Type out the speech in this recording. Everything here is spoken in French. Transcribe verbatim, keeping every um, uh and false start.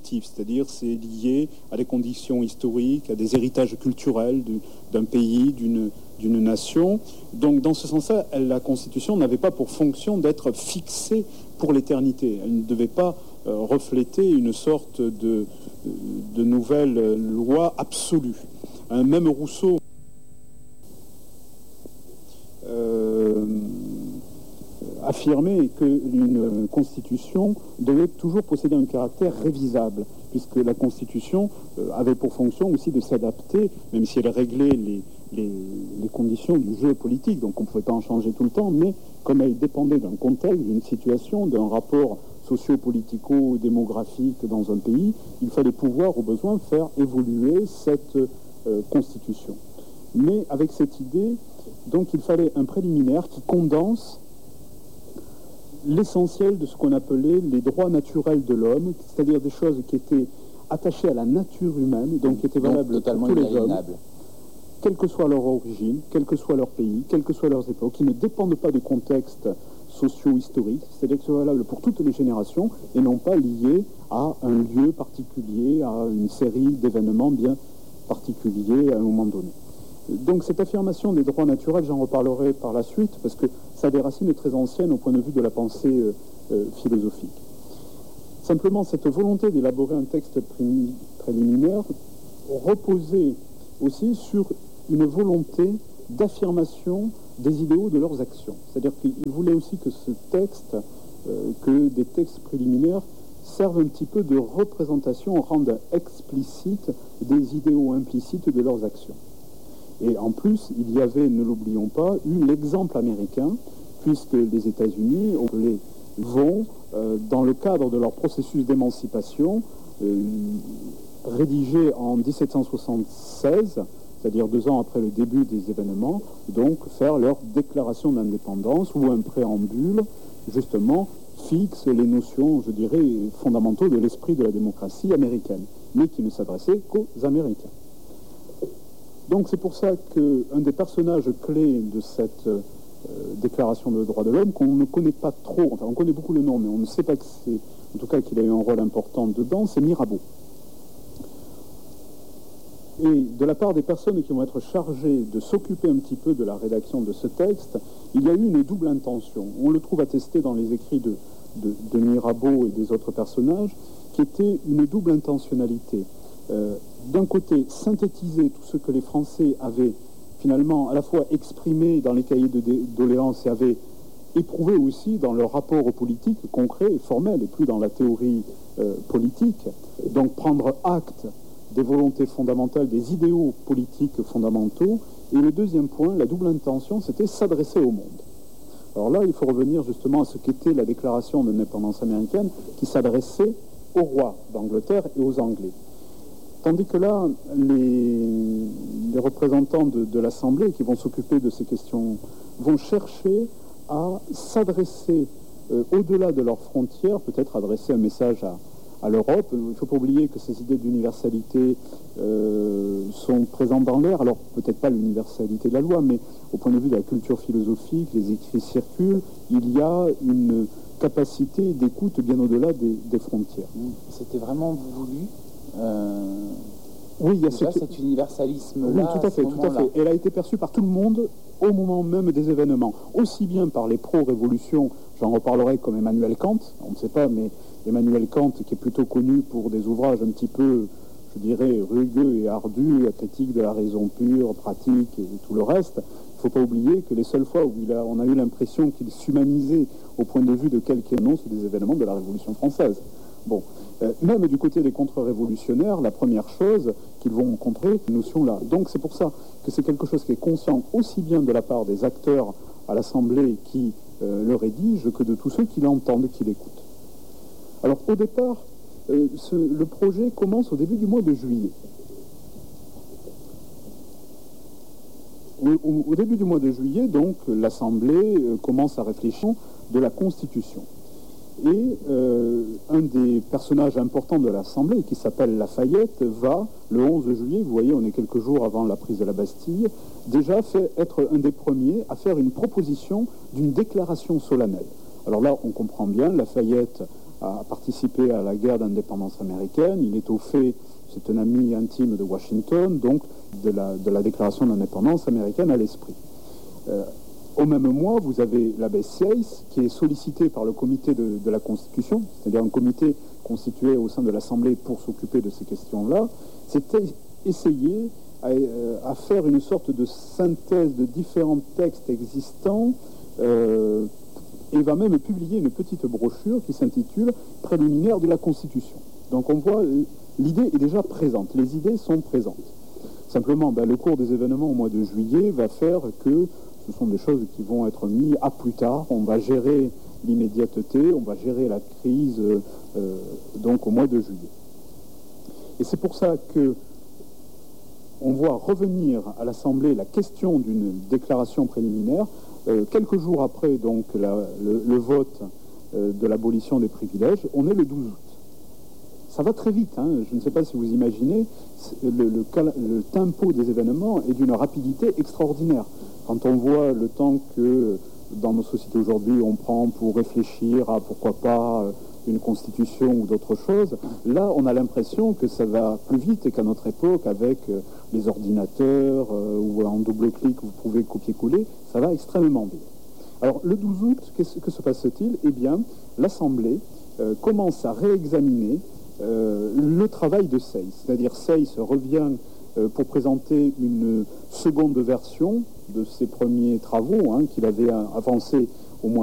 subjectif, c'est-à-dire c'est lié à des conditions historiques, à des héritages culturels du, d'un pays, d'une, d'une nation. Donc dans ce sens-là, la Constitution n'avait pas pour fonction d'être fixée pour l'éternité. Elle ne devait pas euh, refléter une sorte de, de nouvelle loi absolue. Hein, même Rousseau euh, affirmait qu'une constitution devait toujours posséder un caractère révisable, puisque la Constitution avait pour fonction aussi de s'adapter, même si elle réglait les, les, les conditions du jeu politique, donc on ne pouvait pas en changer tout le temps, mais comme elle dépendait d'un contexte, d'une situation, d'un rapport socio-politico-démographique dans un pays, il fallait pouvoir, au besoin, faire évoluer cette euh, Constitution. Mais avec cette idée, donc il fallait un préliminaire qui condense l'essentiel de ce qu'on appelait les droits naturels de l'homme, c'est-à-dire des choses qui étaient attachées à la nature humaine, donc qui étaient valables donc, pour tous les hommes, quelle que soit leur origine, quel que soit leur pays, quelles que soient leurs époques, qui ne dépendent pas du contexte socio-historique, c'est-à-dire que c'est valable pour toutes les générations et non pas lié à un lieu particulier, à une série d'événements bien particuliers à un moment donné. Donc cette affirmation des droits naturels, j'en reparlerai par la suite, parce que ça a des racines très anciennes au point de vue de la pensée euh, euh, philosophique. Simplement, cette volonté d'élaborer un texte préliminaire reposait aussi sur une volonté d'affirmation des idéaux de leurs actions. C'est-à-dire qu'il voulait aussi que ce texte, euh, que des textes préliminaires servent un petit peu de représentation, rendent explicite des idéaux implicites de leurs actions. Et en plus, il y avait, ne l'oublions pas, eu l'exemple américain, puisque les États-Unis vont, euh, dans le cadre de leur processus d'émancipation, euh, rédigé en dix-sept cent soixante-seize, c'est-à-dire deux ans après le début des événements, donc faire leur déclaration d'indépendance où un préambule, justement, fixe les notions, je dirais, fondamentaux de l'esprit de la démocratie américaine, mais qui ne s'adressait qu'aux Américains. Donc c'est pour ça qu'un des personnages clés de cette euh, déclaration de droits de l'homme, qu'on ne connaît pas trop, enfin on connaît beaucoup le nom, mais on ne sait pas que c'est, en tout cas qu'il a eu un rôle important dedans, c'est Mirabeau. Et de la part des personnes qui vont être chargées de s'occuper un petit peu de la rédaction de ce texte, il y a eu une double intention. On le trouve attesté dans les écrits de, de, de Mirabeau et des autres personnages, qui était une double intentionnalité. Euh, d'un côté, synthétiser tout ce que les Français avaient finalement à la fois exprimé dans les cahiers de doléances et avaient éprouvé aussi dans leur rapport aux politiques concrets et formels, et plus dans la théorie euh, politique. Donc prendre acte des volontés fondamentales, des idéaux politiques fondamentaux. Et le deuxième point, la double intention, c'était s'adresser au monde. Alors là, il faut revenir justement à ce qu'était la déclaration d'indépendance américaine, qui s'adressait au roi d'Angleterre et aux Anglais. Tandis que là, les, les représentants de, de l'Assemblée qui vont s'occuper de ces questions vont chercher à s'adresser euh, au-delà de leurs frontières, peut-être adresser un message à, à l'Europe. Il ne faut pas oublier que ces idées d'universalité euh, sont présentes dans l'air. Alors peut-être pas l'universalité de la loi, mais au point de vue de la culture philosophique, les écrits circulent, il y a une capacité d'écoute bien au-delà des, des frontières. C'était vraiment voulu euh... Oui, il y a Déjà, ce... cet universalisme-là. Oui, tout à fait, tout à fait. Elle a été perçue par tout le monde au moment même des événements, aussi bien par les pro-révolutions, j'en reparlerai, comme Emmanuel Kant, on ne sait pas, mais Emmanuel Kant, qui est plutôt connu pour des ouvrages un petit peu, je dirais, rugueux et ardus, la critique de la raison pure, pratique et tout le reste. Il ne faut pas oublier que les seules fois où il a, on a eu l'impression qu'il s'humanisait au point de vue de quelques noms, c'est des événements de la Révolution française. Bon, euh, même du côté des contre-révolutionnaires, la première chose qu'ils vont rencontrer, cette notion-là. Donc c'est pour ça que c'est quelque chose qui est conscient aussi bien de la part des acteurs à l'Assemblée qui euh, le rédigent que de tous ceux qui l'entendent, qui l'écoutent. Alors au départ, euh, ce, le projet commence au début du mois de juillet. Au, au, au début du mois de juillet, donc, l'Assemblée euh, commence à réfléchir de la Constitution. Et euh, un des personnages importants de l'Assemblée, qui s'appelle Lafayette, va, le onze juillet, vous voyez, on est quelques jours avant la prise de la Bastille, déjà fait être un des premiers à faire une proposition d'une déclaration solennelle. Alors là, on comprend bien, Lafayette a participé à la guerre d'indépendance américaine. Il est au fait, c'est un ami intime de Washington, donc de la, de la déclaration d'indépendance américaine à l'esprit. Euh, au même mois, vous avez l'abbé Sieyès, qui est sollicité par le comité de, de la Constitution, c'est-à-dire un comité constitué au sein de l'Assemblée pour s'occuper de ces questions-là. C'était essayer à, à faire une sorte de synthèse de différents textes existants euh, et va même publier une petite brochure qui s'intitule « Préliminaire de la Constitution ». Donc on voit, l'idée est déjà présente, les idées sont présentes. Simplement, ben, le cours des événements au mois de juillet va faire que ce sont des choses qui vont être mises à plus tard. On va gérer l'immédiateté, on va gérer la crise euh, donc au mois de juillet. Et c'est pour ça que on voit revenir à l'Assemblée la question d'une déclaration préliminaire euh, quelques jours après donc la, le, le vote euh, de l'abolition des privilèges. On est le douze août. Ça va très vite, hein. Je ne sais pas si vous imaginez, le, le, le tempo des événements est d'une rapidité extraordinaire. Quand on voit le temps que dans nos sociétés aujourd'hui on prend pour réfléchir à pourquoi pas une constitution ou d'autres choses, là on a l'impression que ça va plus vite qu'à notre époque avec les ordinateurs euh, où en double clic vous pouvez copier-coller, ça va extrêmement vite. Alors le douze août, qu'est-ce que se passe-t-il? Eh bien, l'Assemblée euh, commence à réexaminer euh, le travail de Sieyès. C'est-à-dire Sieyès revient euh, pour présenter une seconde version de ses premiers travaux hein, qu'il avait avancés